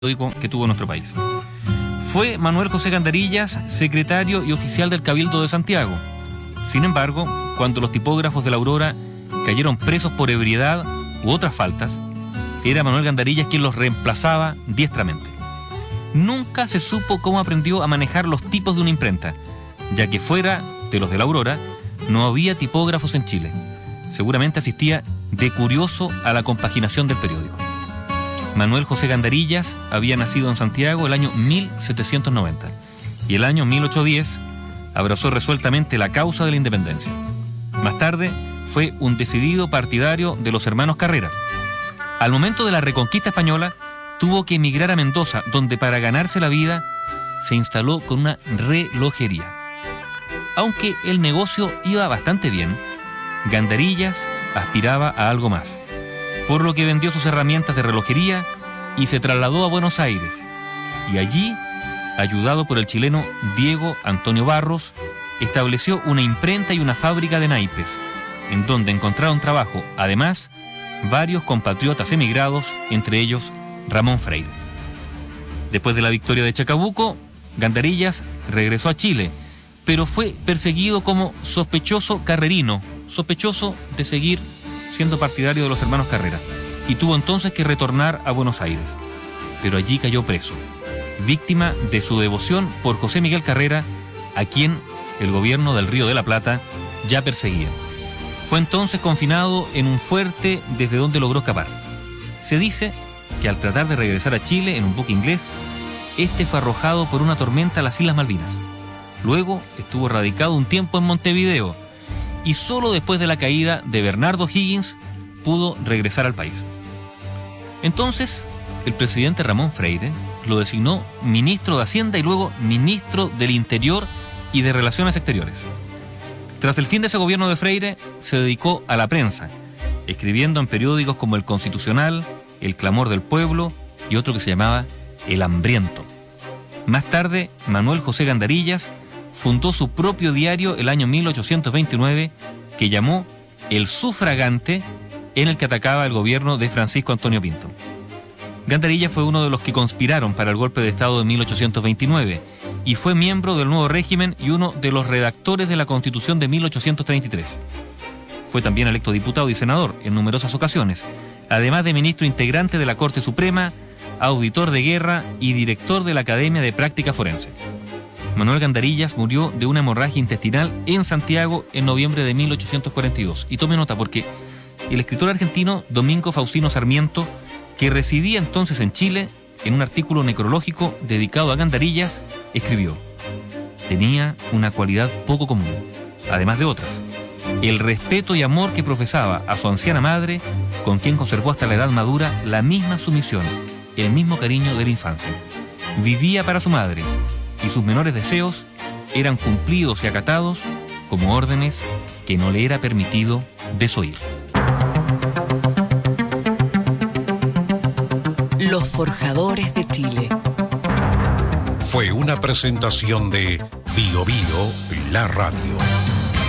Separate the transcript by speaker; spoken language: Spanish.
Speaker 1: que tuvo nuestro país. Fue Manuel José Gandarillas secretario y oficial del Cabildo de Santiago. Sin embargo, cuando los tipógrafos de La Aurora cayeron presos por ebriedad u otras faltas, era Manuel Gandarillas quien los reemplazaba diestramente. Nunca se supo cómo aprendió a manejar los tipos de una imprenta, ya que fuera de los de La Aurora no había tipógrafos en Chile. Seguramente asistía de curioso a la compaginación del periódico. Manuel José Gandarillas había nacido en Santiago el año 1790 y el año 1810 abrazó resueltamente la causa de la independencia. Más tarde fue un decidido partidario de los hermanos Carrera. Al momento de la reconquista española tuvo que emigrar a Mendoza, donde para ganarse la vida se instaló con una relojería. Aunque el negocio iba bastante bien, Gandarillas aspiraba a algo más, por lo que vendió sus herramientas de relojería y se trasladó a Buenos Aires. Y allí, ayudado por el chileno Diego Antonio Barros, estableció una imprenta y una fábrica de naipes, en donde encontraron trabajo, además, varios compatriotas emigrados, entre ellos Ramón Freire. Después de la victoria de Chacabuco, Gandarillas regresó a Chile, pero fue perseguido como sospechoso carrerino, sospechoso de seguir siendo partidario de los hermanos Carrera, y tuvo entonces que retornar a Buenos Aires. Pero allí cayó preso, víctima de su devoción por José Miguel Carrera, a quien el gobierno del Río de la Plata ya perseguía. Fue entonces confinado en un fuerte desde donde logró escapar. Se dice que al tratar de regresar a Chile en un buque inglés, este fue arrojado por una tormenta a las Islas Malvinas. Luego estuvo radicado un tiempo en Montevideo, y solo después de la caída de Bernardo Higgins pudo regresar al país. Entonces, el presidente Ramón Freire lo designó ministro de Hacienda y luego ministro del Interior y de Relaciones Exteriores. Tras el fin de ese gobierno de Freire, se dedicó a la prensa, escribiendo en periódicos como El Constitucional, El Clamor del Pueblo y otro que se llamaba El Hambriento. Más tarde, Manuel José Gandarillas fundó su propio diario el año 1829, que llamó El Sufragante, en el que atacaba el gobierno de Francisco Antonio Pinto. Gandarillas fue uno de los que conspiraron para el golpe de Estado de 1829 y fue miembro del nuevo régimen y uno de los redactores de la Constitución de 1833. Fue también electo diputado y senador en numerosas ocasiones, además de ministro integrante de la Corte Suprema, auditor de guerra y director de la Academia de Práctica Forense. Manuel Gandarillas murió de una hemorragia intestinal en Santiago en noviembre de 1842. Y tome nota porque el escritor argentino Domingo Faustino Sarmiento, que residía entonces en Chile, en un artículo necrológico dedicado a Gandarillas, escribió: tenía una cualidad poco común, además de otras: el respeto y amor que profesaba a su anciana madre, con quien conservó hasta la edad madura la misma sumisión, el mismo cariño de la infancia. Vivía para su madre, y sus menores deseos eran cumplidos y acatados como órdenes que no le era permitido desoír.
Speaker 2: Los Forjadores de Chile.
Speaker 3: Fue una presentación de Bio Bio, la radio.